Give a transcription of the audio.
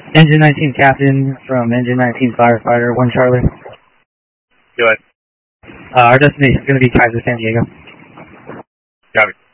Engine 19 Captain from Engine 19 Firefighter, 1 Charlie. Go ahead. Our destination is going to be Kaiser, San Diego. Copy.